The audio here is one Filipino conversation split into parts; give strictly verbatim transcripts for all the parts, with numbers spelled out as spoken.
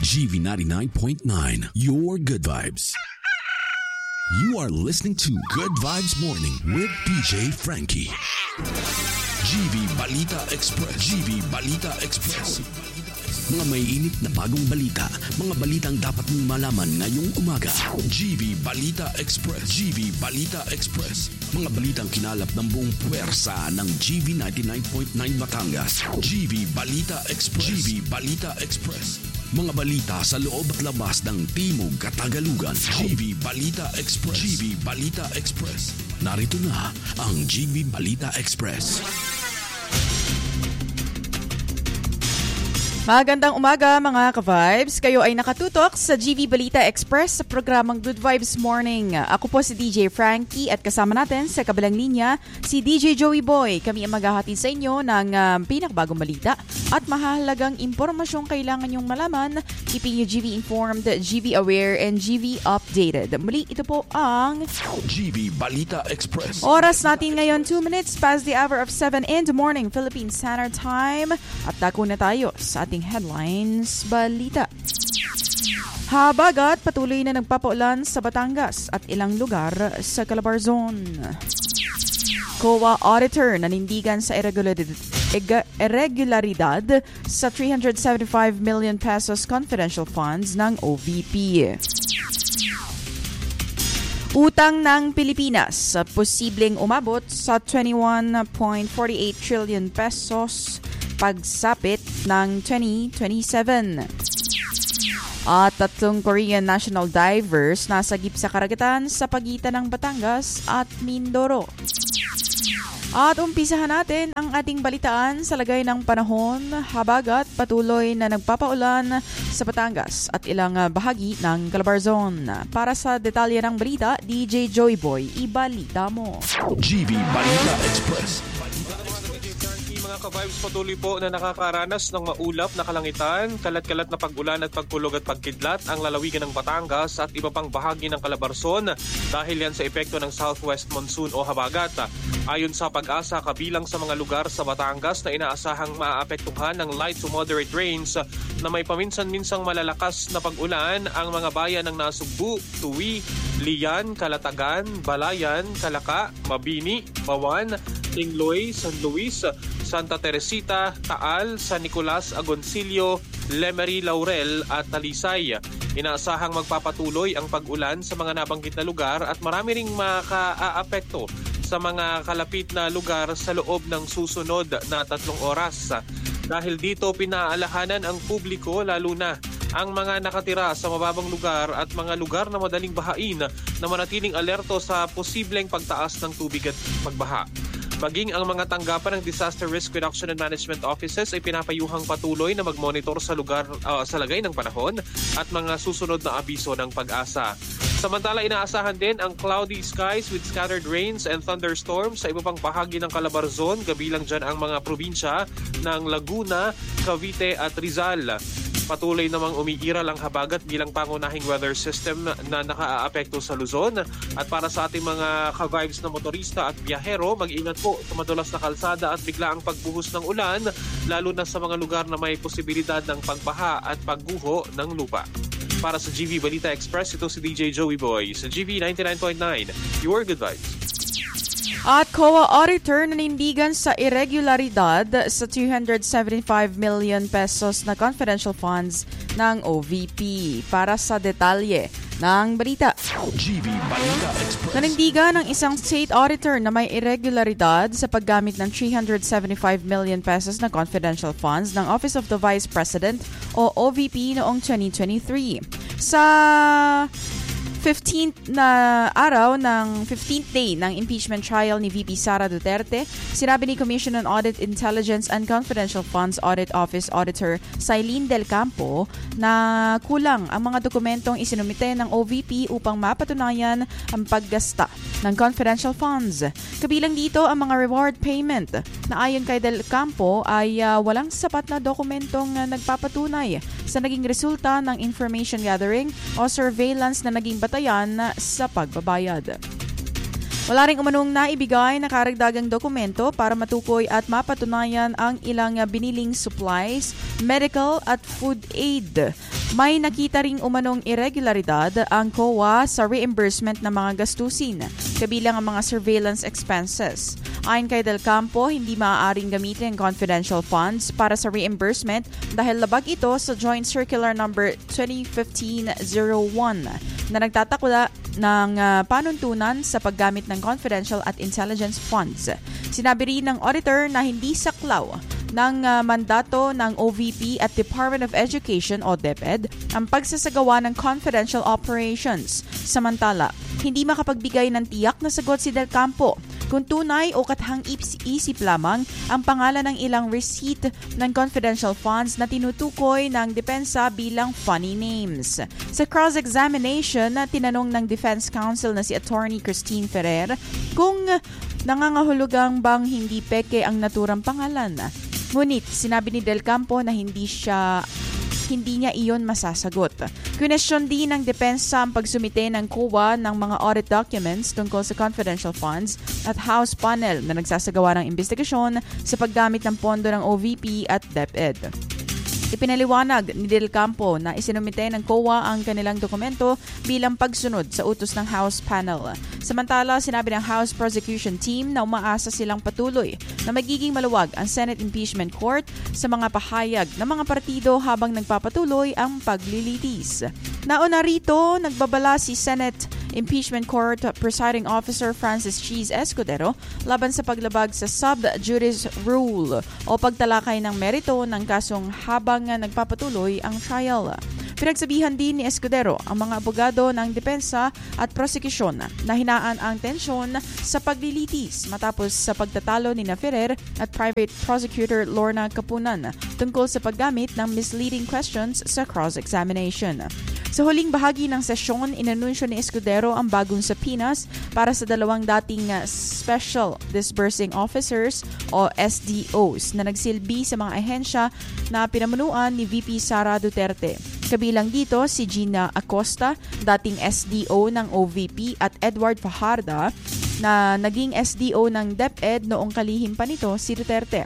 G V ninety-nine point nine, your good vibes. You are listening to Good Vibes Morning with D J Frankie. G V Balita Express. G V Balita Express. Mga may init na bagong balita, mga balitang dapat mong malaman ngayong umaga. G V Balita Express. G V Balita Express. Mga balitang kinalap ng buong puwersa ng G V ninety-nine point nine Batangas. G V Balita Express. G V Balita Express. Mga balita sa loob at labas ng Timog Katagalugan. G V Balita Express. G V Balita Express. Narito na ang G V Balita Express. Magandang umaga mga ka-vibes. Kayo ay nakatutok sa G V Balita Express sa programang Good Vibes Morning. Ako po si D J Frankie at kasama natin sa kabilang linya si D J Joey Boy. Kami ang maghahatid sa inyo ng um, pinakabagong balita at mahalagang impormasyong kailangan nyong malaman. Keeping you G V informed, G V aware, and G V updated. Muli, ito po ang G V Balita Express. Oras natin ngayon, two minutes past the hour of seven in the morning, Philippine Standard Time. At dako na tayo sa ating headlines balita. Habagat patuloy na nagpapaulan sa Batangas at ilang lugar sa Calabarzon. C O A auditor nanindigan sa irregularidad, irregularidad sa three hundred seventy-five million pesos confidential funds ng O V P. Utang ng Pilipinas posibleng umabot sa twenty-one point four eight trillion pesos pagsapit ng twenty twenty-seven. At tatlong Korean national divers nasagip sa karagatan sa pagitan ng Batangas at Mindoro. At umpisahan natin ang ating balitaan sa lagay ng panahon. Habagat patuloy na nagpapaulan sa Batangas at ilang bahagi ng Calabarzon. Para sa detalye ng balita, D J Joey Boy, ibalita mo. G V Balita Express. Mga ka-vibes, patuloy po na nakakaranas ng maulap na kalangitan, kalat-kalat na pag-ulan at pagkulog at pagkidlat ang lalawigan ng Batangas at iba pang bahagi ng Calabarzon dahil yan sa epekto ng southwest monsoon o habagat. Ayon sa Pag-asa, kabilang sa mga lugar sa Batangas na inaasahang maaapektuhan ng light to moderate rains na may paminsan-minsang malalakas na pag-ulan ang mga bayan ng Nasugbu, Tuwi, Lian, Calatagan, Balayan, Calaca, Mabini, Bawan, Tingloy, San Luis, Santa Teresita, Taal, San Nicolas, Agoncillo, Lemery, Laurel at Talisay. Inaasahang magpapatuloy ang pag-ulan sa mga nabanggit na lugar at marami ring makaaapekto sa mga kalapit na lugar sa loob ng susunod na tatlong oras. Dahil dito pinaalahanan ang publiko, lalo na ang mga nakatira sa mababang lugar at mga lugar na madaling bahain, na manatiling alerto sa posibleng pagtaas ng tubig at pagbaha. Maging ang mga tanggapan ng Disaster Risk Reduction and Management Offices ay pinapayuhang patuloy na mag-monitor sa lugar uh, sa lagay ng panahon at mga susunod na abiso ng Pag-asa. Samantala, inaasahan din ang cloudy skies with scattered rains and thunderstorms sa iba pang bahagi ng Calabarzon, kabilang dyan ang mga probinsya ng Laguna, Cavite at Rizal. Patuloy namang umiiral ang habagat bilang pangunahing weather system na nakaaapekto sa Luzon. At para sa ating mga ka-vibes na motorista at biyahero, mag-ingat po sa madulas na kalsada at biglaang pagbuhos ng ulan, lalo na sa mga lugar na may posibilidad ng pagbaha at pagguho ng lupa. Para sa G V Balita Express, ito si D J Joey Boy sa G V ninety-nine point nine, your good vibes. At C O A auditor nanindigan sa irregularidad sa two hundred seventy-five million pesos na confidential funds ng O V P. Para sa detalye ng balita, G V Balita Express. Nanindigan ng isang state auditor na may irregularidad sa paggamit ng three hundred seventy-five million pesos na confidential funds ng Office of the Vice President o O V P noong twenty twenty-three. Sa fifteenth na araw ng fifteenth day ng impeachment trial ni V P Sara Duterte, sinabi ni Commission on Audit, Intelligence and Confidential Funds Audit Office Auditor Sailin Del Campo na kulang ang mga dokumentong isinumite ng O V P upang mapatunayan ang paggasta ng confidential funds. Kabilang dito ang mga reward payment na ayon kay Del Campo ay uh, walang sapat na dokumentong uh, nagpapatunay sa naging resulta ng information gathering o surveillance na naging batayan sa pagbabayad. Wala ring umanong naibigay na karagdagang dokumento para matukoy at mapatunayan ang ilang biniling supplies, medical at food aid. May nakita ring umanong irregularidad ang C O A sa reimbursement ng mga gastusin, kabilang ang mga surveillance expenses. Ayon kay Del Campo, hindi maaaring gamitin ang confidential funds para sa reimbursement dahil labag ito sa Joint Circular Number twenty fifteen oh one na nagtatakda ng uh, panuntunan sa paggamit ng confidential at intelligence funds. Sinabi rin ng auditor na hindi saklaw ng uh, mandato ng O V P at Department of Education o DepEd ang pagsasagawa ng confidential operations. Samantala, hindi makapagbigay ng tiyak na sagot si Del Campo kung tunay o katahang isip lamang ang pangalan ng ilang receipt ng confidential funds na tinutukoy ng depensa bilang funny names. Sa cross-examination, tinanong ng Defense Counsel na si Attorney Christine Ferrer kung nangangahulugang bang hindi peke ang naturang pangalan. Ngunit sinabi ni Del Campo na hindi siya hindi niya iyon masasagot. Question din ng depensa ang pagsumite ng C O A ng mga audit documents tungkol sa confidential funds at House panel na nagsasagawa ng investigasyon sa paggamit ng pondo ng O V P at DepEd. Ipinaliwanag ni Del Campo na isinumite ng C O A ang kanilang dokumento bilang pagsunod sa utos ng House panel. Samantala, sinabi ng House Prosecution Team na umaasa silang patuloy na magiging maluwag ang Senate Impeachment Court sa mga pahayag ng mga partido habang nagpapatuloy ang paglilitis. Nauna rito, nagbabala si Senate Impeachment Court Presiding Officer Francis Cheese Escudero laban sa paglabag sa sub judice rule o pagtalakay ng merito ng kasong habang nagpapatuloy ang trial. Pinagsabihan din ni Escudero ang mga abogado ng depensa at prosekusyon na hinaan ang tensyon sa paglilitis matapos sa pagtatalo ni Ferrer at Private Prosecutor Lorna Kapunan tungkol sa paggamit ng misleading questions sa cross-examination. Sa huling bahagi ng sesyon, inanunsyo ni Escudero ang bagong subpoenas para sa dalawang dating Special Disbursing Officers o S D Os na nagsilbi sa mga ahensya na pinamunuan ni V P Sara Duterte. Kabilang dito si Gina Acosta, dating S D O ng O V P, at Edward Fajarda na naging S D O ng DepEd noong kalihim pa nito si Duterte.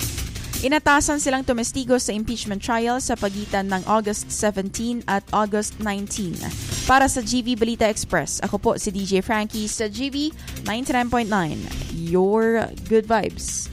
Inatasan silang tumestigo sa impeachment trial sa pagitan ng August seventeenth at August nineteenth. Para sa G V Balita Express, ako po si D J Frankie sa G V ninety-nine point nine. Your good vibes.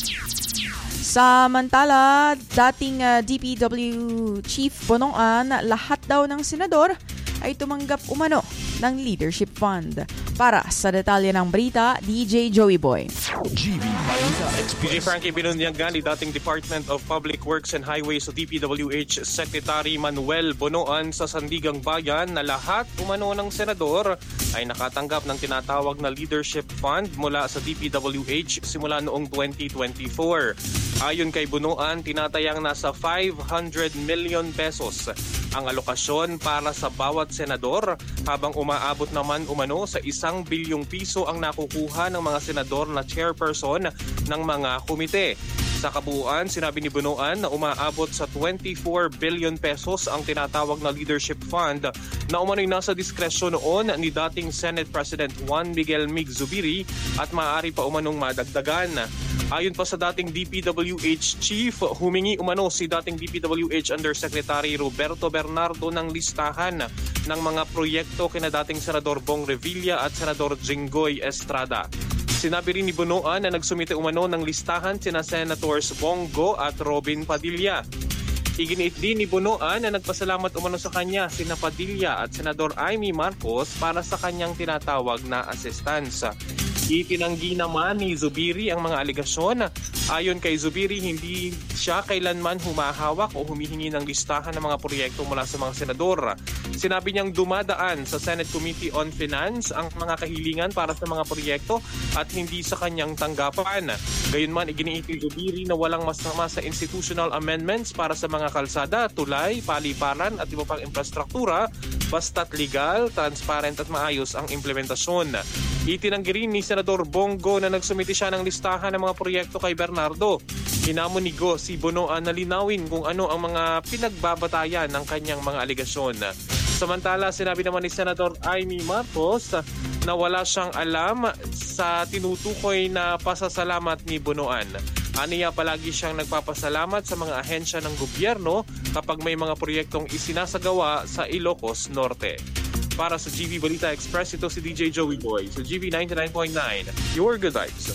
Samantala, dating uh, D P W Chief Bonoan, lahat daw ng senador ay tumanggap umano ng Leadership Fund. Para sa detalye ng balita, D J Joey Boy. G V Balita Express. D J Frankie, binunyagan ni dating Department of Public Works and Highways o D P W H Secretary Manuel Bonoan sa Sandigang Bayan na lahat umano ng senador ay nakatanggap ng tinatawag na Leadership Fund mula sa D P W H simula noong twenty twenty-four. Ayon kay Bonoan, tinatayang nasa five hundred million pesos ang alokasyon para sa bawat senador, habang umaabot naman umano sa isang bilyong piso ang nakukuha ng mga senador na chairperson ng mga komite. Sa kabuuan, sinabi ni Bonoan na umaabot sa twenty-four billion pesos ang tinatawag na Leadership Fund na umano'y nasa diskresyon noon ni dating Senate President Juan Miguel Mig Zubiri at maaari pa umanong madagdagan. Ayon pa sa dating D P W H Chief, humingi umano si dating D P W H Undersecretary Roberto Bernardo ng listahan ng mga proyekto kina dating Senador Bong Revilla at Senador Jinggoy Estrada. Sinabi rin ni Bonoan na nagsumite umano ng listahan sina Senators Bongo at Robin Padilla. Iginiit din ni Bonoan na nagpasalamat umano sa kanya sina Padilla at Senador Amy Marcos para sa kanyang tinatawag na assistance. Itinanggi naman ni Zubiri ang mga aligasyon. Ayon kay Zubiri, hindi siya kailanman humahawak o humihingi ng listahan ng mga proyekto mula sa mga senador. Sinabi niyang dumadaan sa Senate Committee on Finance ang mga kahilingan para sa mga proyekto at hindi sa kanyang tanggapan. Gayunman, iginiit ni Zubiri na walang masama sa institutional amendments para sa mga kalsada, tulay, paliparan at iba pang infrastruktura basta't legal, transparent at maayos ang implementasyon. Itinanggi rin ni Senador Bongo na nagsumiti siya ng listahan ng mga proyekto kay Bernardo. Hinamon ni Go si Bonoan na linawin kung ano ang mga pinagbabatayan ng kanyang mga aligasyon. Samantala, sinabi naman ni Senador Amy Marcos na wala siyang alam sa tinutukoy na pasasalamat ni Bunuan. Aniya, palagi siyang nagpapasalamat sa mga ahensya ng gobyerno kapag may mga proyektong isinasagawa sa Ilocos Norte. Para sa G V Balita Express, ito si D J Joey Boy sa G V ninety-nine point nine. Your good vibes.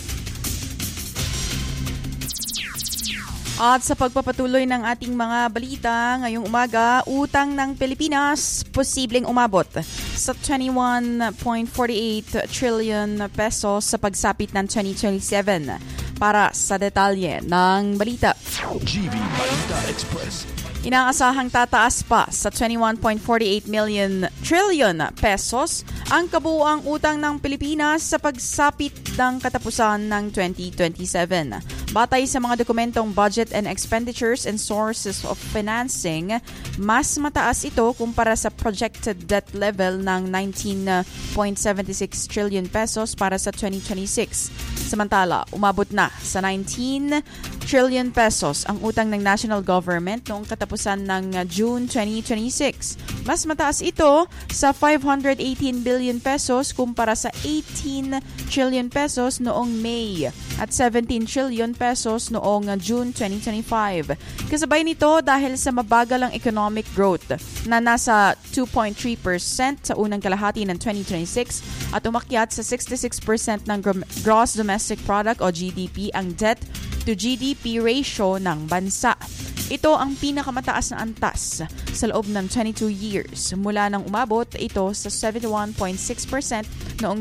At sa pagpapatuloy ng ating mga balita ngayong umaga, utang ng Pilipinas posibleng umabot sa twenty-one point four eight trillion pesos sa pagsapit ng twenty twenty-seven. Para sa detalye ng balita, G V Balita Express. Inaasahang tataas pa sa twenty-one point four eight million trillion pesos ang kabuuang utang ng Pilipinas sa pagsapit ng katapusan ng twenty twenty-seven. Batay sa mga dokumentong budget and expenditures and sources of financing, mas mataas ito kumpara sa projected debt level ng nineteen point seven six trillion pesos para sa twenty twenty-six. Samantala, umabot na sa nineteen trillion pesos ang utang ng national government noong katapusan ng June twenty twenty-six. Mas mataas ito sa five hundred eighteen billion pesos kumpara sa eighteen trillion pesos noong May at seventeen trillion pesos noong June twenty twenty-five. Kasabay nito dahil sa mabagal ang economic growth na nasa two point three percent sa unang kalahati ng twenty twenty-six at umakyat sa sixty-six percent ng gross domestic product o G D P ang debt to G D P ratio ng bansa. Ito ang pinakamataas na antas sa loob ng twenty-two years mula nang umabot ito sa seventy-one point six percent noong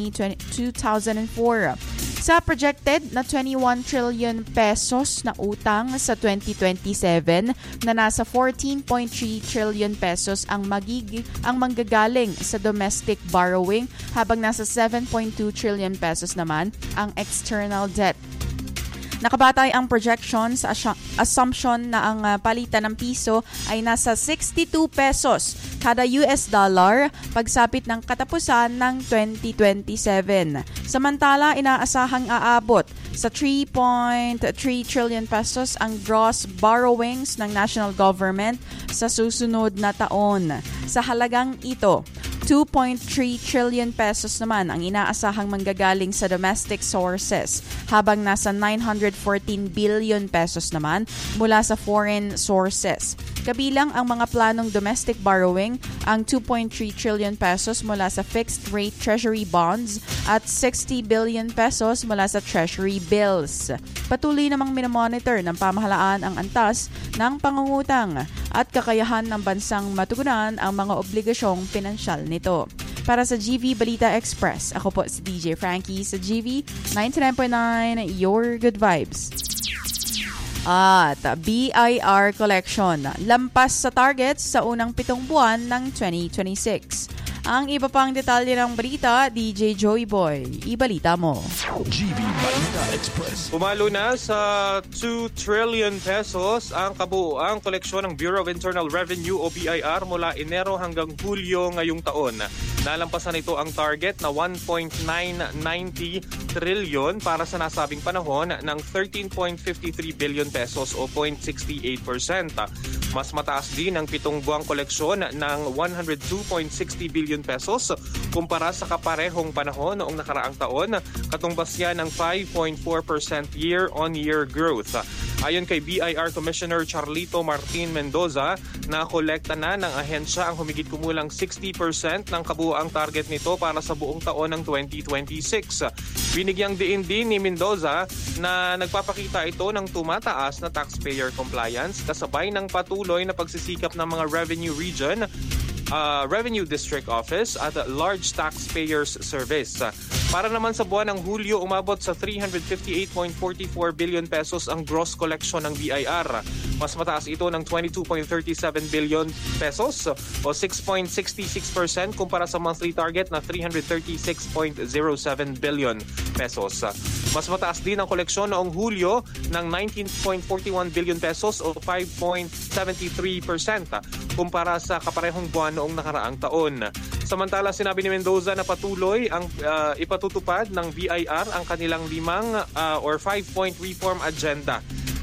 two thousand four. Sa projected na twenty-one trillion pesos na utang sa twenty twenty-seven na nasa fourteen point three trillion pesos ang magig ang manggagaling sa domestic borrowing habang nasa seven point two trillion pesos naman ang external debt. Nakabatay ang projection sa assumption na ang palitan ng piso ay nasa sixty-two pesos kada U S dollar pagsapit ng katapusan ng twenty twenty-seven. Samantala, inaasahang aabot sa three point three trillion pesos ang gross borrowings ng national government sa susunod na taon. Sa halagang ito, two point three trillion pesos naman ang inaasahang manggagaling sa domestic sources habang nasa nine hundred fourteen billion pesos naman mula sa foreign sources. Kabilang ang mga planong domestic borrowing ang two point three trillion pesos mula sa fixed rate treasury bonds at sixty billion pesos mula sa treasury bills. Patuloy namang minomonitor ng pamahalaan ang antas ng pangungutang at kakayahan ng bansang matugunan ang mga obligasyong pinansyal nito. Para sa G V Balita Express, ako po si D J Frankie sa G V ninety-nine point nine, Your Good Vibes. At B I R collection, lampas sa targets sa unang pitong buwan ng twenty twenty-six. Ang iba pang detalye ng balita, D J Joey Boy, ibalita mo. G V Balita Express. Pumalo na sa two trillion pesos ang kabuuang koleksyon ng Bureau of Internal Revenue o B I R mula Enero hanggang Hulyo ngayong taon. Nalampasan ito ang target na one point nine nine zero trillion para sa nasabing panahon ng thirteen point five three billion pesos o zero point six eight percent. Mas mataas din ang pitong buwang koleksyon ng one hundred two point six zero billion pesos kumpara sa kaparehong panahon noong nakaraang taon, katumbas yan ng five point four percent year-on-year growth. Ayon kay B I R Commissioner Charlito Martin Mendoza, nakolekta na ng ahensya ang humigit kumulang sixty percent ng kabuuang target nito para sa buong taon ng twenty twenty-six. Binigyang diin din ni Mendoza na nagpapakita ito ng tumataas na taxpayer compliance kasabay ng patuloy na pagsisikap ng mga revenue region, uh, revenue district office at large taxpayers service. Para naman sa buwan ng Hulyo, umabot sa three hundred fifty-eight point four four billion pesos ang gross collection ng B I R. Mas mataas ito ng twenty-two point three seven billion pesos o six point six six percent kumpara sa monthly target na three hundred thirty-six point zero seven billion pesos. Mas mataas din ang koleksyon noong Hulyo ng nineteen point four one billion pesos o five point seven three percent kumpara sa kaparehong buwan noong nakaraang taon. Samantala, sinabi ni Mendoza na patuloy ang uh, ipatutupad ng B I R ang kanilang limang uh, or five-point reform agenda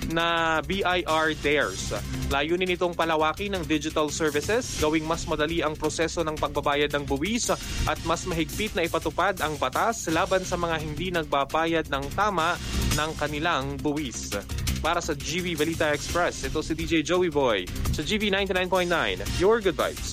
na B I R Dares. Layunin itong palawakin ng digital services, gawing mas madali ang proseso ng pagbabayad ng buwis at mas mahigpit na ipatupad ang batas laban sa mga hindi nagbabayad ng tama ng kanilang buwis. Para sa G V Balita Express, ito si D J Joey Boy sa G V ninety-nine point nine, Your Good Vibes.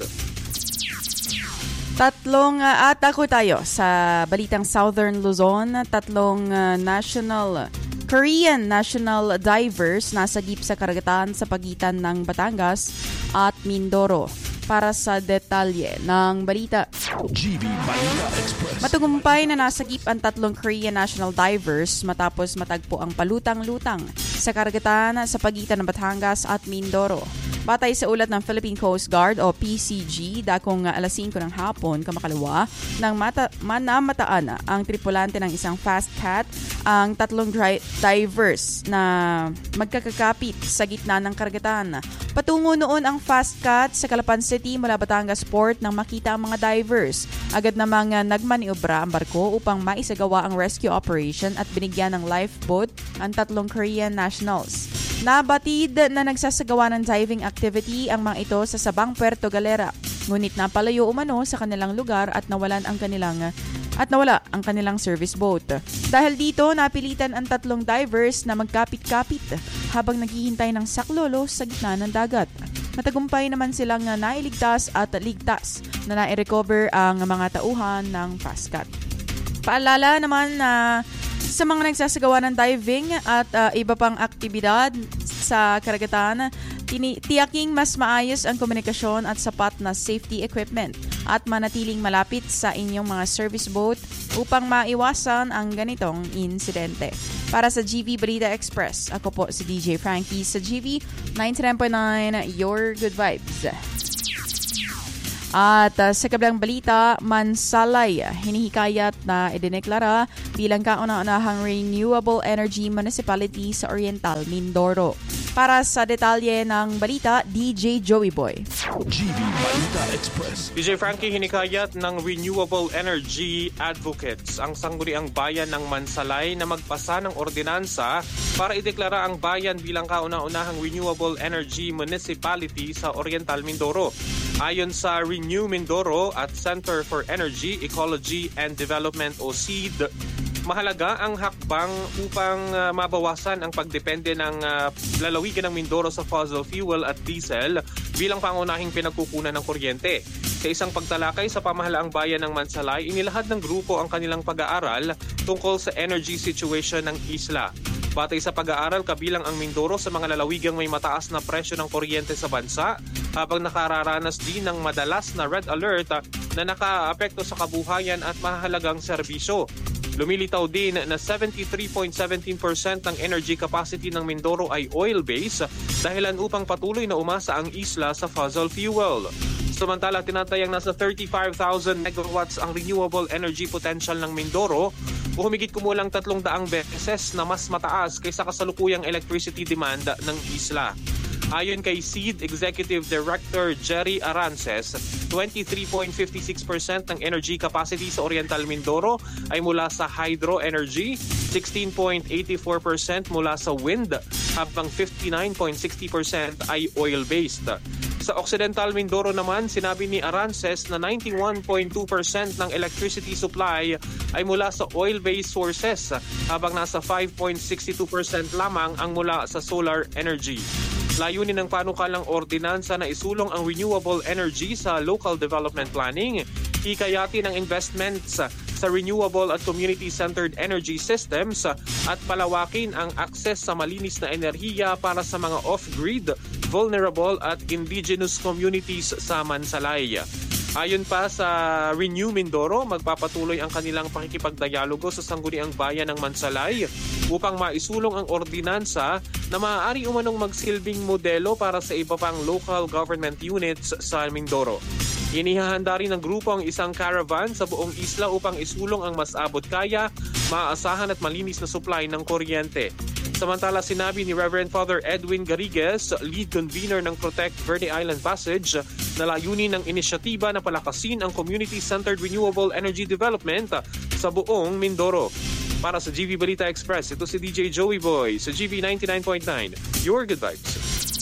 Tatlong uh, atako tayo sa balitang Southern Luzon. Tatlong uh, national Korean national divers nasagip sa karagatan sa pagitan ng Batangas at Mindoro. Para sa detalye ng balita, G V Balita Express. Matagumpay na nasagip ang tatlong Korean national divers matapos matagpo ang palutang-lutang sa karagatan sa pagitan ng Batangas at Mindoro. Batay sa ulat ng Philippine Coast Guard o P C G, dakong alas singko ng hapon kamakalawa nang mata- manamataan ang tripulante ng isang fast cat ang tatlong dri- divers na magkakakapit sa gitna ng karagatan. Patungo noon ang fast cat sa Calapan City mula Batangas Port nang makita ang mga divers. Agad namang nagmaniobra ang barko upang maisagawa ang rescue operation at binigyan ng lifeboat ang tatlong Korean nationals. Nabatid na nagsasagawa ng diving activity ang mga ito sa Sabang Puerto Galera. Ngunit napalayo umano sa kanilang lugar at nawalan ang kanilang at nawala ang kanilang service boat. Dahil dito, napilitan ang tatlong divers na magkapit-kapit habang naghihintay ng saklolo sa gitna ng dagat. Matagumpay naman silang nailigtas at ligtas na nai-recover ang mga tauhan ng Pascat. Paalala naman na sa mga nagsasagawa ng diving at uh, iba pang aktibidad sa karagatan, tini- tiyaking mas maayos ang komunikasyon at sapat na safety equipment at manatiling malapit sa inyong mga service boat upang maiwasan ang ganitong insidente. Para sa G V Balita Express, ako po si D J Frankie sa G V ninety-nine point nine, Your Good Vibes. At uh, sa kabilang balita, Mansalay, hinihikayat na idineklara bilang kauna-unahang renewable energy municipality sa Oriental Mindoro. Para sa detalye ng balita, D J Joey Boy. G V Balita Express. D J Frankie, hinikayat ng Renewable Energy Advocates ang sangguniang bayan ng Mansalay na magpasa ng ordinansa para ideklara ang bayan bilang kauna-unahang renewable energy municipality sa Oriental Mindoro. Ayon sa Renew Mindoro at Center for Energy, Ecology and Development o C E D, mahalaga ang hakbang upang uh, mabawasan ang pagdepende ng uh, lalawigan ng Mindoro sa fossil fuel at diesel bilang pangunahing pinagkukunan ng kuryente. Sa isang pagtalakay sa pamahalaang bayan ng Mansalay, inilahad ng grupo ang kanilang pag-aaral tungkol sa energy situation ng isla. Batay sa pag-aaral, kabilang ang Mindoro sa mga lalawigang may mataas na presyo ng kuryente sa bansa, habang nakararanas din ng madalas na red alert na nakaapekto sa kabuhayan at mahalagang serbisyo. Lumilitaw din na seventy-three point one seven percent ng energy capacity ng Mindoro ay oil-based, dahilan upang patuloy na umasa ang isla sa fossil fuel. Samantala, tinatayang nasa thirty-five thousand megawatts ang renewable energy potential ng Mindoro, o humigit kumulang tatlong daang beses na mas mataas kaysa kasalukuyang electricity demand ng isla. Ayon kay C E D Executive Director Jerry Arances, twenty-three point five six percent ng energy capacity sa Oriental Mindoro ay mula sa hydro energy, sixteen point eight four percent mula sa wind, habang fifty-nine point six zero percent ay oil-based. Sa Occidental Mindoro naman, sinabi ni Arances na ninety-one point two percent ng electricity supply ay mula sa oil-based sources, habang nasa five point six two percent lamang ang mula sa solar energy. Layunin ng panukalang ordinansa na isulong ang renewable energy sa local development planning, hikayatin ang investments sa renewable at community-centered energy systems at palawakin ang akses sa malinis na enerhiya para sa mga off-grid, vulnerable at indigenous communities sa Mansalay. Ayon pa sa Renew Mindoro, magpapatuloy ang kanilang pakikipagdialogo sa sangguniang bayan ng Mansalay upang maisulong ang ordinansa na maaari umanong magsilbing modelo para sa iba pang local government units sa Mindoro. Inihahanda rin ng grupo ang isang caravan sa buong isla upang isulong ang mas abot kaya, maaasahan at malinis na supply ng kuryente. Samantala, sinabi ni Reverend Father Edwin Garrigues, lead convener ng Protect Verde Island Passage, na layunin ng inisyatiba na palakasin ang community-centered renewable energy development sa buong Mindoro. Para sa G V Balita Express, ito si D J Joey Boy sa G V ninety-nine point nine. Your Good Vibes.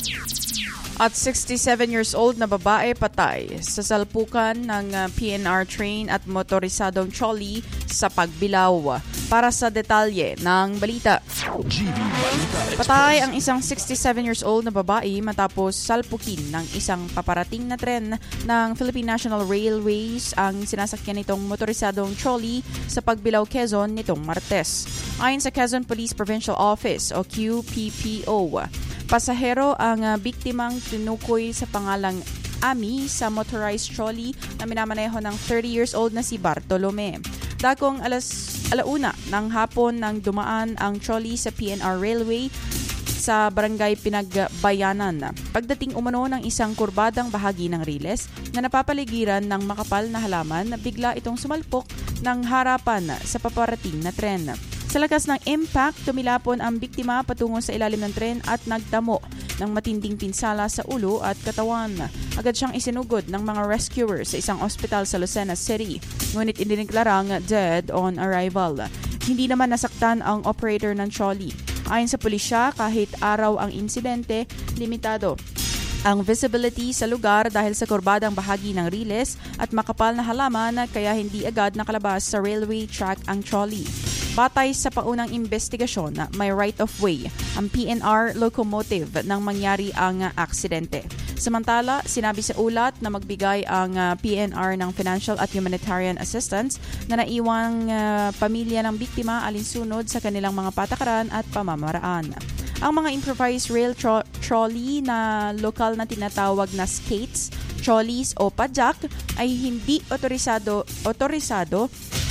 At sixty-seven years old na babae patay sa salpukan ng uh, P N R train at motorisadong trolley sa Pagbilao. Para sa detalye ng balita. G V Balita Express. Patay ang isang sixty-seven years old na babae matapos salpukin ng isang paparating na tren ng Philippine National Railways ang sinasakyan nitong motorisadong trolley sa Pagbilao, Quezon nitong Martes. Ayon sa Quezon Police Provincial Office o Q P P O, pasahero ang uh, biktimang tinukoy sa pangalang Ami sa motorized trolley na minamaneho ng thirty years old na si Bartolome. Dakong alas alauna ng hapon nang dumaan ang trolley sa P N R Railway sa Barangay Pinagbayanan. Pagdating umano ng isang kurbadang bahagi ng riles na napapaligiran ng makapal na halaman, bigla itong sumalpok ng harapan sa paparating na tren. Sa lakas ng impact, tumilapon ang biktima patungo sa ilalim ng tren at nagtamo ng matinding pinsala sa ulo at katawan. Agad siyang isinugod ng mga rescuers sa isang ospital sa Lucena City, ngunit idineklarang dead on arrival. Hindi naman nasaktan ang operator ng trolley. Ayon sa pulisya, kahit araw ang insidente, limitado ang visibility sa lugar dahil sa kurbadang bahagi ng riles at makapal na halaman, kaya hindi agad nakalabas sa railway track ang trolley. Batay sa paunang investigasyon, may right-of-way ang P N R locomotive nang mangyari ang aksidente. Samantala, sinabi sa ulat na magbigay ang uh, P N R ng financial at humanitarian assistance na naiwang uh, pamilya ng biktima alinsunod sa kanilang mga patakaran at pamamaraan. Ang mga improvised rail tro- trolley na lokal na tinatawag na skates, trolleys o padjak ay hindi otorisado, otorisado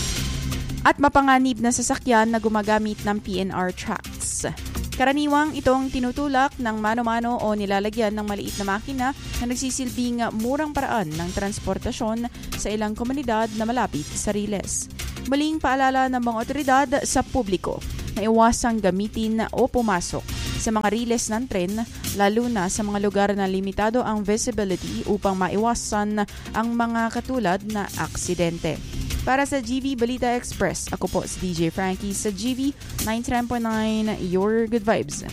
at mapanganib na sasakyan na gumagamit ng P N R tracks. Karaniwang itong tinutulak ng mano-mano o nilalagyan ng maliit na makina na nagsisilbing murang paraan ng transportasyon sa ilang komunidad na malapit sa riles. Muling paalala ng mga otoridad sa publiko na iwasang gamitin o pumasok sa mga riles ng tren, lalo na sa mga lugar na limitado ang visibility upang maiwasan ang mga katulad na aksidente. Para sa G V Balita Express, ako po si D J Frankie sa G V ninety-nine point nine, Your Good Vibes.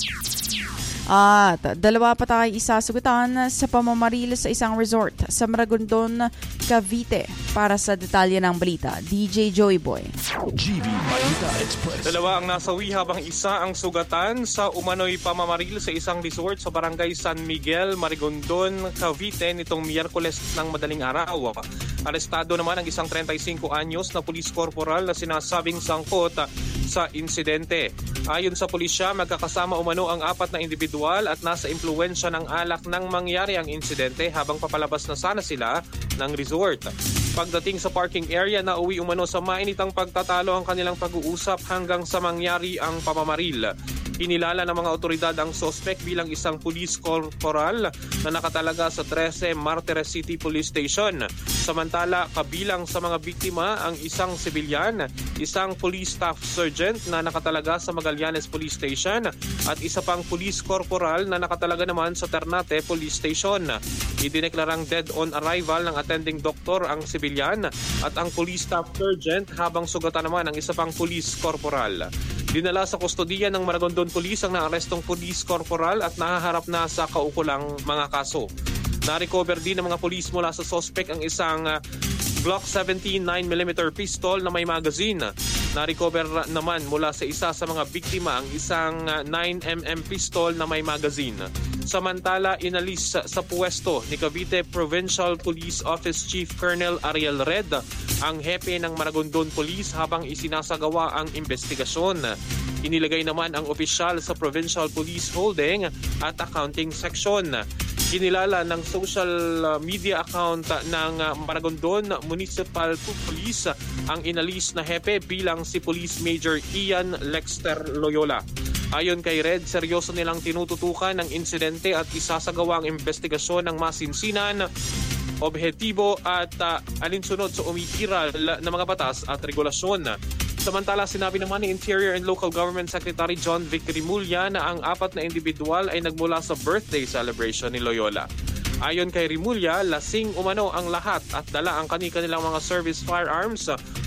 At dalawa pa tayo isasugutan sa pamamaril sa isang resort sa Maragondon, Cavite. Para sa detalye ng balita, D J Joey Boy. G V Balita Express. Dalawa ang nasawi habang isa ang sugatan sa umano'y pamamaril sa isang resort sa Barangay San Miguel, Maragondon, Cavite nitong Miyerkules ng madaling araw. Arestado naman ang isang thirty-five anyos na police corporal na sinasabing sangkot sa insidente. Ayon sa pulisya, magkakasama umano ang apat na individual at nasa impluwensya ng alak nang mangyari ang insidente habang papalabas na sana sila ng resort. Pagdating sa parking area, nauwi umano sa mainitang pagtatalo ang kanilang pag-uusap hanggang sa mangyari ang pamamaril. Kinilala ng mga otoridad ang suspect bilang isang police corporal na nakatalaga sa thirteen Martires City Police Station. Samantala, kabilang sa mga biktima ang isang sibilyan, isang police staff sergeant na nakatalaga sa Magallanes Police Station at isa pang police corporal na nakatalaga naman sa Ternate Police Station. Idineklarang dead on arrival ng attending doktor ang sibilyan at ang police staff sergeant habang sugatan naman ang isa pang police corporal. Dinala sa kustodiya ng Maragondon Police ang naarestong police corporal at nahaharap na sa kaukulang mga kaso. Na-recover din ng mga police mula sa suspect ang isang uh, Glock seventeen nine millimeter pistol na may magazine. Na-recover naman mula sa isa sa mga biktima ang isang uh, nine millimeter pistol na may magazine. Samantala, inalis sa puwesto ni Cavite Provincial Police Office Chief Colonel Ariel Red ang hepe ng Maragondon Police habang isinasagawa ang investigasyon. Inilagay naman ang opisyal sa Provincial Police Holding at Accounting Section. Kinilala ng social media account ng Maragondon Municipal Police ang inalis na hepe bilang si Police Major Ian Lexter Loyola. Ayon kay Red, seryoso nilang tinututukan ng insidente at isasagawa ang investigasyon ng masinsinan, objektibo at uh, alinsunod sa umiiral na mga batas at regulasyon. Samantala, sinabi naman ni Interior and Local Government Secretary John Vic Rimulya na ang apat na individual ay nagmula sa birthday celebration ni Loyola. Ayon kay Rimulya, lasing umano ang lahat at dala ang kani-kanilang mga service firearms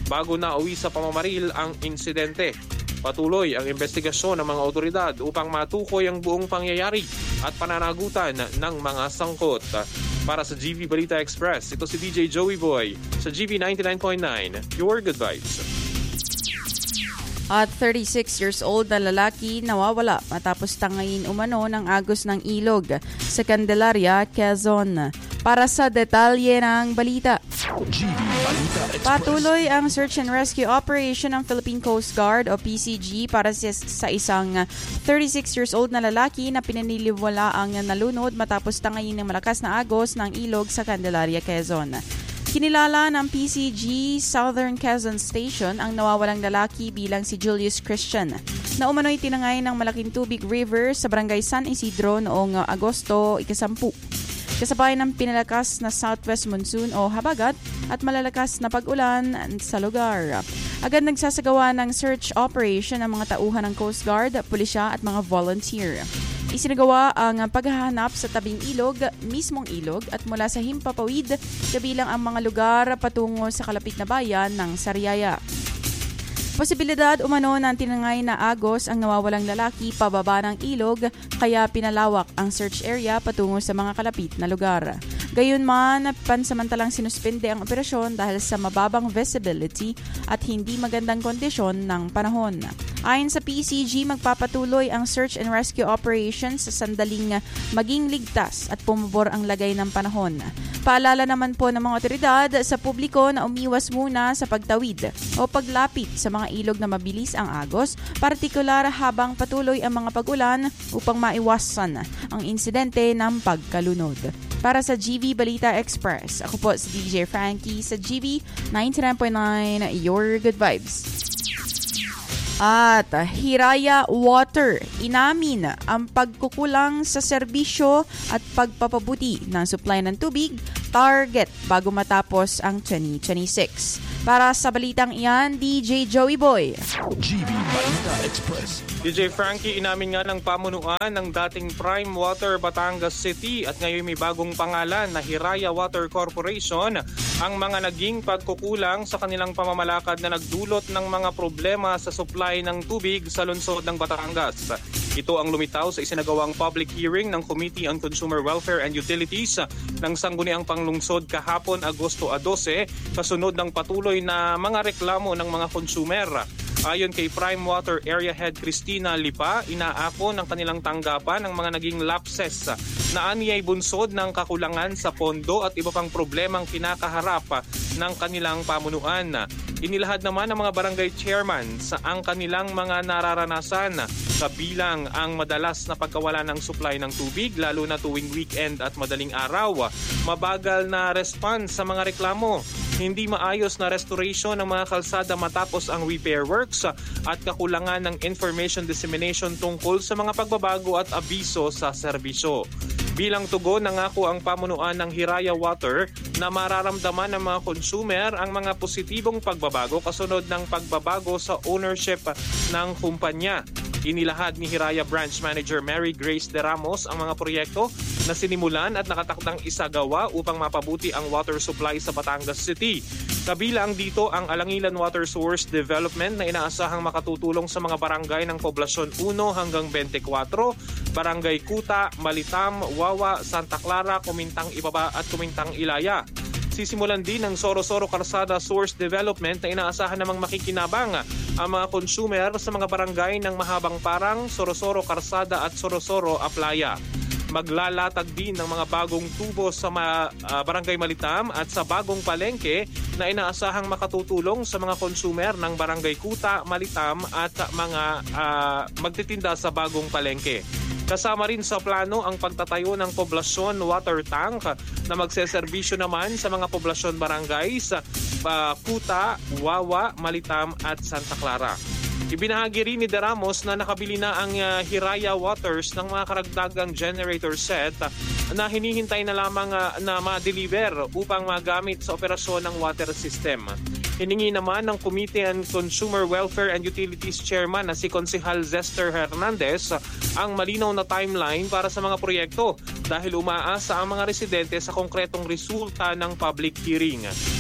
bago na uwi sa pamamaril ang insidente. Patuloy ang investigasyon ng mga otoridad upang matukoy ang buong pangyayari at pananagutan ng mga sangkot. Para sa G V Balita Express, ito si D J Joey Boy sa G V ninety-nine point nine, Your Good Vibes. At thirty-six years old na lalaki nawawala matapos tangayin umano ng agos ng ilog sa Candelaria, Quezon. Para sa detalye ng balita, G V Balita Express. Patuloy ang search and rescue operation ng Philippine Coast Guard o P C G para sa isang thirty-six years old na lalaki na pinaniliwala ang nalunod matapos tangayin ng malakas na agos ng ilog sa Candelaria, Quezon. Kinilala ng P C G Southern Quezon Station ang nawawalang lalaki bilang si Julius Christian na umano'y tinangay ng malaking tubig river sa barangay San Isidro noong Agosto ikasampu. Kasabay ng pinalakas na southwest monsoon o habagat at malalakas na pag-ulan sa lugar. Agad nagsasagawa ng search operation ang mga tauhan ng Coast Guard, pulisya at mga volunteer. Isinagawa ang paghahanap sa tabing ilog, mismong ilog at mula sa himpapawid kabilang ang mga lugar patungo sa kalapit na bayan ng Sariaya. Posibilidad umano ng tinangay na agos ang nawawalang lalaki pababa ng ilog kaya pinalawak ang search area patungo sa mga kalapit na lugar. Gayunman, pansamantalang sinuspende ang operasyon dahil sa mababang visibility at hindi magandang kondisyon ng panahon. Ayon sa P C G, magpapatuloy ang search and rescue operations sa sandaling maging ligtas at pumabor ang lagay ng panahon. Paalala naman po ng mga otoridad sa publiko na umiwas muna sa pagtawid o paglapit sa mga ilog na mabilis ang agos, partikular habang patuloy ang mga pag-ulan upang maiwasan ang insidente ng pagkalunod. Para sa G V Balita Express, ako po si D J Frankie sa G V ninety-nine point nine, Your Good Vibes. At Hiraya Water, inamin ang pagkukulang sa serbisyo at pagpapabuti ng supply ng tubig, target bago matapos ang twenty twenty-six. Para sa balitang iyan, D J Joey Boy. G V Balita Express. D J Frankie, inamin nga ng pamunuan ng dating Prime Water Batangas City at ngayon may bagong pangalan na Hiraya Water Corporation ang mga naging pagkukulang sa kanilang pamamalakad na nagdulot ng mga problema sa supply ng tubig sa lungsod ng Batangas. Ito ang lumitaw sa isinagawang public hearing ng Committee on Consumer Welfare and Utilities ng Sangguniang Panglungsod kahapon Agosto twelve kasunod ng patuloy na mga reklamo ng mga konsumer. Ayon kay Prime Water Area Head Cristina Lipa, inaako ng kanilang tanggapan ang mga naging lapses na aniyay bunsod ng kakulangan sa pondo at iba pang problemang kinakaharap ng kanilang pamunuan. Inilahad naman ng mga barangay chairman sa ang kanilang mga nararanasan kabilang ang madalas na pagkawala ng supply ng tubig lalo na tuwing weekend at madaling araw, mabagal na response sa mga reklamo, hindi maayos na restoration ng mga kalsada matapos ang repair works at kakulangan ng information dissemination tungkol sa mga pagbabago at abiso sa serbisyo. Bilang tugon, nangako ang pamunuan ng Hiraya Water na mararamdaman ng mga consumer ang mga positibong pagbabago kasunod ng pagbabago sa ownership ng kumpanya. Inilahad ni Hiraya Branch Manager Mary Grace De Ramos ang mga proyekto na sinimulan at nakatakdang isagawa upang mapabuti ang water supply sa Batangas City. Kabilang dito ang Alangilan Water Source Development na inaasahang makatutulong sa mga barangay ng Poblasyon one hanggang twenty-four, Barangay Kuta, Malitam, Wawa, Santa Clara, Kumintang Ibaba at Kumintang Ilaya. Sisimulan din ng Soro-Soro Karsada Source Development na inaasahan namang makikinabang ang mga consumer sa mga barangay ng Mahabang Parang, Soro-Soro Karsada at Soro-Soro Aplaya. Maglalatag din ng mga bagong tubo sa ma, uh, Barangay Malitam at sa bagong palengke na inaasahang makatutulong sa mga consumer ng Barangay Kuta, Malitam at mga uh, magtitinda sa bagong palengke. Kasama rin sa plano ang pagtatayo ng poblasyon water tank na magseserbisyo naman sa mga poblasyon barangay sa uh, Kuta, Wawa, Malitam at Santa Clara. Ibinahagi rin ni De Ramos na nakabili na ang uh, Hiraya Waters ng mga karagdagang generator set uh, na hinihintay na lamang uh, na ma-deliver upang magamit sa operasyon ng water system. Hiningi naman ng Committee on Consumer Welfare and Utilities Chairman na si Konsehal Zester Hernandez ang malinaw na timeline para sa mga proyekto dahil umaasa ang mga residente sa konkretong resulta ng public hearing.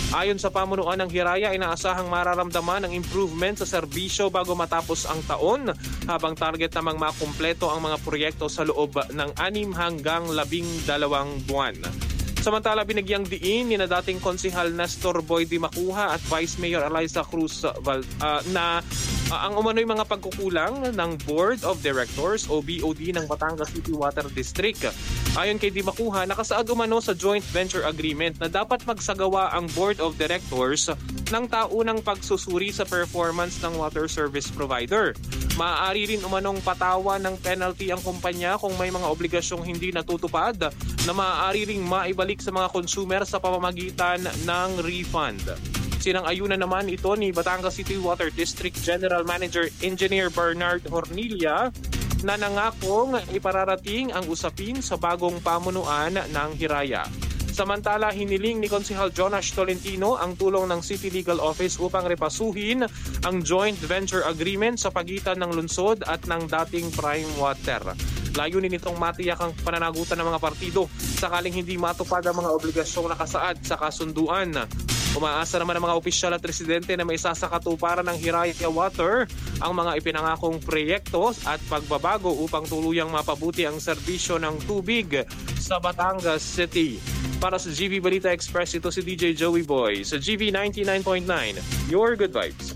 Ayon sa pamunuan ng Hiraya, inaasahang mararamdaman ang improvement sa serbisyo bago matapos ang taon, habang target namang makumpleto ang mga proyekto sa loob ng anim hanggang labing dalawang buwan. Samantala, binigyang diin ni na dating konsihal Nestor Boy Di Macuja at Vice Mayor Eliza Cruz uh, na uh, ang umano'y mga pagkukulang ng Board of Directors o B O D ng Batangas City Water District. Ayon kay Di Macuja, nakasaad umano sa joint venture agreement na dapat magsagawa ang Board of Directors ng taunang pagsusuri sa performance ng water service provider. Maaari rin umanong patawa ng penalty ang kumpanya kung may mga obligasyong hindi natutupad na maaari ring maibalik sa mga consumer sa pamamagitan ng refund. Sinang-ayunan naman ito ni Batangas City Water District General Manager Engineer Bernard Hornilla na nangakong ipararating ang usapin sa bagong pamunuan ng Hiraya. Samantala, hiniling ni Konsehal Jonas Tolentino ang tulong ng City Legal Office upang repasuhin ang joint venture agreement sa pagitan ng lungsod at ng dating Prime Water. Layunin nitong matiyak ang pananagutan ng mga partido sakaling hindi matupad ang mga obligasyong nakasaad sa kasunduan. Umaasa naman ang mga opisyal at residente na may sasakatuparan ng Hiraya Water ang mga ipinangakong proyekto at pagbabago upang tuluyang mapabuti ang serbisyo ng tubig sa Batangas City. Para sa G V Balita Express, ito si D J Joey Boy sa G V ninety-nine point nine, Your Good Vibes.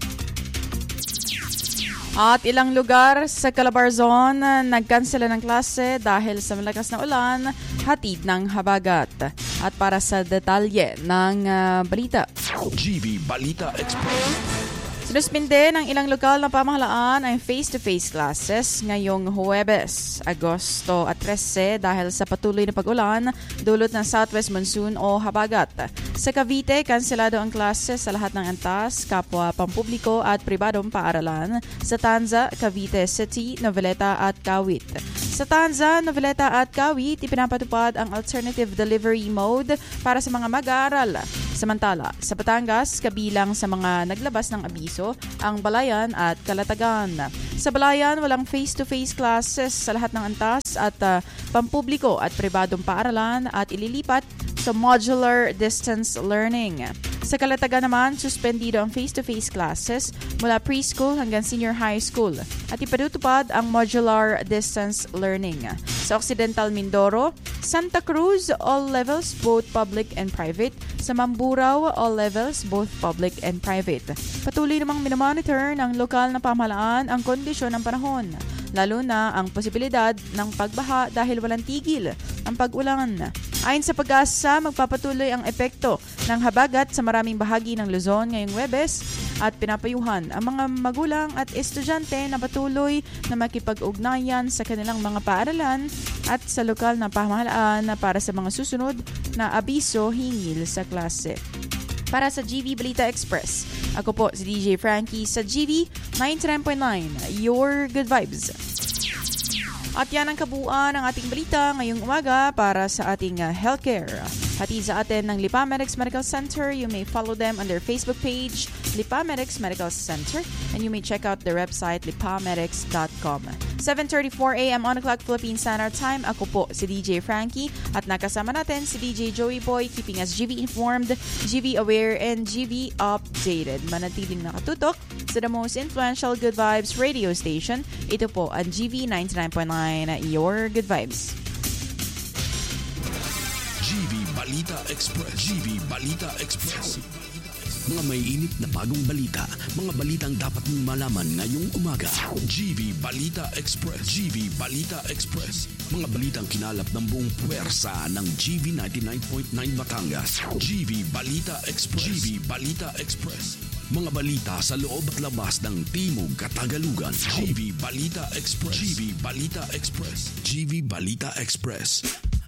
At ilang lugar sa Calabarzon nagkansela ng klase dahil sa malakas na ulan, hatid ng habagat. At para sa detalye ng uh, balita, G V Balita Express. Sinuspinde ng ilang lokal na pamahalaan ang face-to-face classes ngayong Huwebes, Agosto at trese dahil sa patuloy na pag-ulan dulot ng southwest monsoon o habagat. Sa Cavite, kanselado ang klase sa lahat ng antas, kapwa pampubliko at pribadong paaralan sa Tanza, Cavite City, Noveleta at Kawit. Sa Tanza, Noveleta at Kawit, ipinapatupad ang alternative delivery mode para sa mga mag-aaral. Samantala, sa Batangas, kabilang sa mga naglabas ng abiso, ang Balayan at Calatagan. Sa Balayan, walang face-to-face classes sa lahat ng antas at uh, pampubliko at pribadong paaralan at ililipat sa modular distance learning. Sa Calatagan naman, suspendido ang face-to-face classes mula preschool hanggang senior high school at ipatutupad ang modular distance learning. Sa Occidental Mindoro, Santa Cruz, all levels, both public and private. Sa Mamburao, all levels, both public and private. Patuloy namang minomonitor ng lokal na pamahalaan ang kondisyon ng panahon, lalo na ang posibilidad ng pagbaha dahil walang tigil ang pag-ulan. Ayon sa Pag-asa, magpapatuloy ang epekto ng habagat sa maraming bahagi ng Luzon ngayong Huwebes at pinapayuhan ang mga magulang at estudyante na patuloy na makipag-ugnayan sa kanilang mga paaralan at sa lokal na pamahalaan para sa mga susunod na abiso hingil sa klase. Para sa G V Balita Express, ako po si D J Frankie sa G V ninety-nine point nine, Your Good Vibes. At yan ang kabuuan ng ating balita ngayong umaga para sa ating uh, healthcare. Hatid sa atin ng Lipamedics Medical Center. You may follow them on their Facebook page, Lipamedics Medical Center, and you may check out their website, lipamedics dot com. seven thirty-four a.m. on the clock Philippine Standard Time. Ako po si D J Frankie at nakasama natin si D J Joey Boy, keeping us G V informed, G V aware, and G V updated. Manatiling nakatutok sa the most influential Good Vibes radio station. Ito po ang G V ninety-nine point nine, Your Good Vibes. G V Balita Express. G V Balita Express. Mga may init na bagong balita. Mga balitang dapat mong malaman ngayong umaga. G V Balita Express. G V Balita Express. Mga balitang kinalap ng buong puwersa ng G V ninety-nine point nine Batangas. G V Balita Express. G V Balita Express. Mga balita sa loob at labas ng Timog Katagalugan. G V Balita Express. G V Balita Express. G V Balita Express.